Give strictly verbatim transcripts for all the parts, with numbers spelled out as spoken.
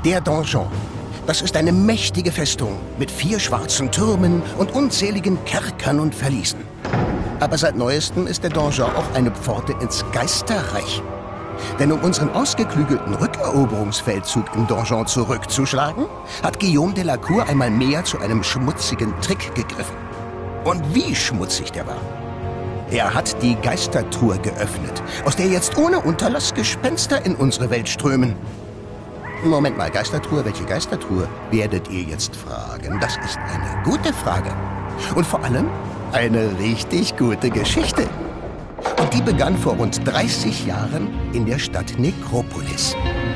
Der Donjon. Das ist eine mächtige Festung mit vier schwarzen Türmen und unzähligen Kerkern und Verliesen. Aber seit Neuestem ist der Donjon auch eine Pforte ins Geisterreich. Denn um unseren ausgeklügelten Rückeroberungsfeldzug im Donjon zurückzuschlagen, hat Guillaume de la Cour einmal mehr zu einem schmutzigen Trick gegriffen. Und wie schmutzig der war. Er hat die Geistertruhe geöffnet, aus der jetzt ohne Unterlass Gespenster in unsere Welt strömen. Moment mal, Geistertruhe? Welche Geistertruhe? Werdet ihr jetzt fragen. Das ist eine gute Frage. Und vor allem eine richtig gute Geschichte. Und die begann vor rund dreißig Jahren in der Stadt Nekropolis.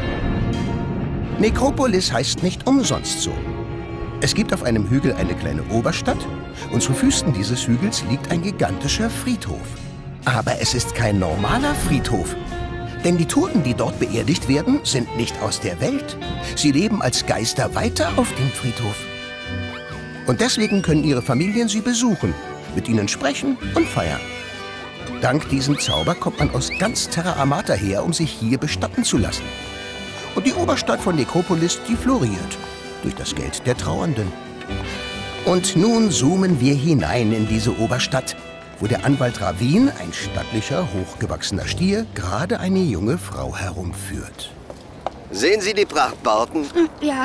Nekropolis heißt nicht umsonst so. Es gibt auf einem Hügel eine kleine Oberstadt und zu Füßen dieses Hügels liegt ein gigantischer Friedhof. Aber es ist kein normaler Friedhof. Denn die Toten, die dort beerdigt werden, sind nicht aus der Welt. Sie leben als Geister weiter auf dem Friedhof. Und deswegen können ihre Familien sie besuchen, mit ihnen sprechen und feiern. Dank diesem Zauber kommt man aus ganz Terra Amata her, um sich hier bestatten zu lassen. Und die Oberstadt von Nekropolis, die floriert durch das Geld der Trauernden. Und nun zoomen wir hinein in diese Oberstadt, wo der Anwalt Ravin, ein stattlicher, hochgewachsener Stier, gerade eine junge Frau herumführt. Sehen Sie die Prachtbauten? Ja.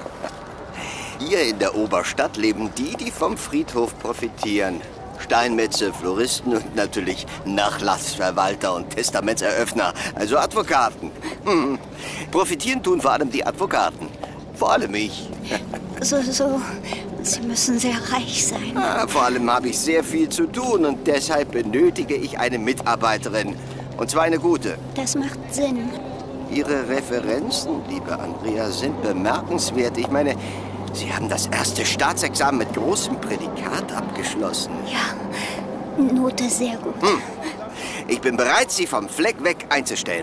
Hier in der Oberstadt leben die, die vom Friedhof profitieren. Steinmetze, Floristen und natürlich Nachlassverwalter und Testamentseröffner, also Advokaten. Hm. Profitieren tun vor allem die Advokaten. Vor allem ich. So, so. Sie müssen sehr reich sein. Ah, vor allem habe ich sehr viel zu tun und deshalb benötige ich eine Mitarbeiterin. Und zwar eine gute. Das macht Sinn. Ihre Referenzen, liebe Andrea, sind bemerkenswert. Ich meine, Sie haben das erste Staatsexamen mit großem Prädikat abgeschlossen. Ja, Note sehr gut. Hm. Ich bin bereit, Sie vom Fleck weg einzustellen.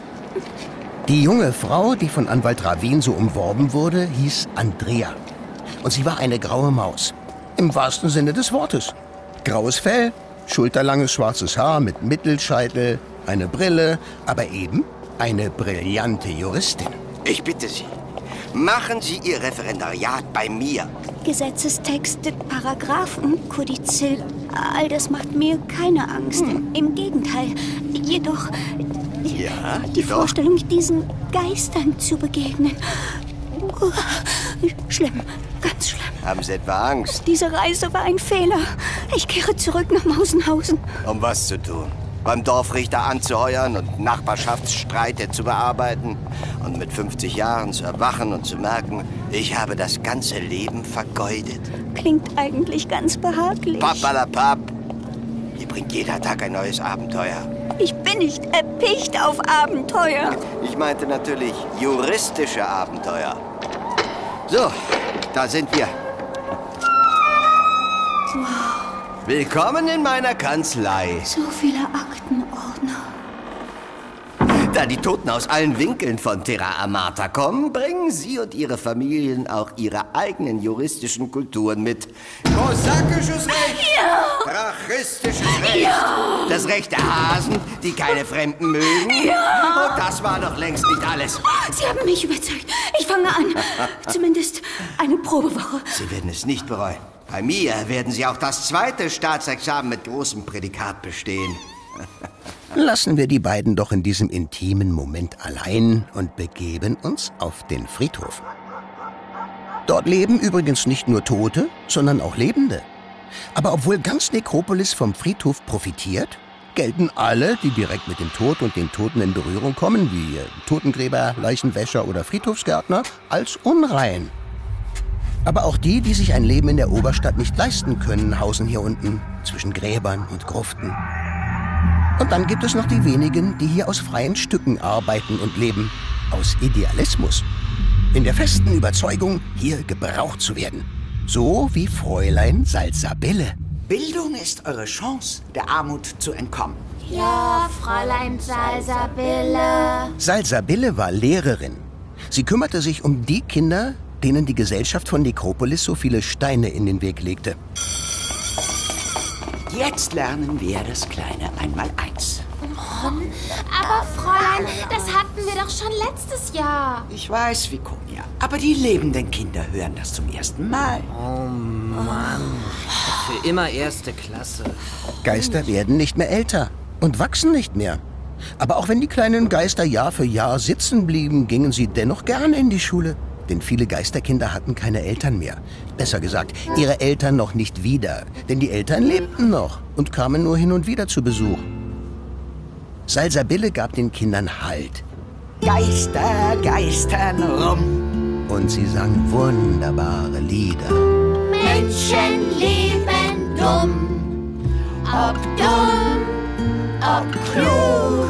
Die junge Frau, die von Anwalt Ravin so umworben wurde, hieß Andrea. Und sie war eine graue Maus. Im wahrsten Sinne des Wortes. Graues Fell, schulterlanges schwarzes Haar mit Mittelscheitel, eine Brille, aber eben eine brillante Juristin. Ich bitte Sie, machen Sie Ihr Referendariat bei mir. Gesetzestexte, Paragraphen, Kodizill, all das macht mir keine Angst. Hm. Im Gegenteil. Jedoch ja, die doch. Vorstellung, diesen Geistern zu begegnen. Oh, schlimm, ganz schlimm. Haben Sie etwa Angst? Diese Reise war ein Fehler. Ich kehre zurück nach Mausenhausen. Um was zu tun? Beim Dorfrichter anzuheuern und Nachbarschaftsstreite zu bearbeiten und mit fünfzig Jahren zu erwachen und zu merken, ich habe das ganze Leben vergeudet. Klingt eigentlich ganz behaglich. Papalapap. Hier bringt jeder Tag ein neues Abenteuer. Ich bin nicht erpicht auf Abenteuer. Ich meinte natürlich juristische Abenteuer. So, da sind wir. Wow. Willkommen in meiner Kanzlei. So viele Aktenordner. Da die Toten aus allen Winkeln von Terra Amata kommen, bringen sie und ihre Familien auch ihre eigenen juristischen Kulturen mit. Kosakisches Recht! Ja! Drachistisches Recht! Ja! Das Recht der Hasen, die keine Fremden mögen. Ja! Und das war noch längst nicht alles. Sie haben mich überzeugt. Ich fange an. Zumindest eine Probewoche. Sie werden es nicht bereuen. Bei mir werden Sie auch das zweite Staatsexamen mit großem Prädikat bestehen. Lassen wir die beiden doch in diesem intimen Moment allein und begeben uns auf den Friedhof. Dort leben übrigens nicht nur Tote, sondern auch Lebende. Aber obwohl ganz Nekropolis vom Friedhof profitiert, gelten alle, die direkt mit dem Tod und den Toten in Berührung kommen, wie Totengräber, Leichenwäscher oder Friedhofsgärtner, als unrein. Aber auch die, die sich ein Leben in der Oberstadt nicht leisten können, hausen hier unten zwischen Gräbern und Gruften. Und dann gibt es noch die wenigen, die hier aus freien Stücken arbeiten und leben. Aus Idealismus. In der festen Überzeugung, hier gebraucht zu werden. So wie Fräulein Salsabille. Bildung ist eure Chance, der Armut zu entkommen. Ja, Fräulein Salsabille. Salsabille war Lehrerin. Sie kümmerte sich um die Kinder, denen die Gesellschaft von Nekropolis so viele Steine in den Weg legte. Jetzt lernen wir das kleine Einmaleins. davon. Aber Fräulein, das hatten wir doch schon letztes Jahr. Ich weiß, Vikonia, aber die lebenden Kinder hören das zum ersten Mal. Oh Mann, für immer erste Klasse. Geister werden nicht mehr älter und wachsen nicht mehr. Aber auch wenn die kleinen Geister Jahr für Jahr sitzen blieben, gingen sie dennoch gerne in die Schule. Denn viele Geisterkinder hatten keine Eltern mehr. Besser gesagt, ihre Eltern noch nicht wieder. Denn die Eltern lebten noch und kamen nur hin und wieder zu Besuch. Salsabille gab den Kindern Halt. Geister, Geistern rum. Und sie sang wunderbare Lieder. Menschen leben dumm, ob dumm, ob klug.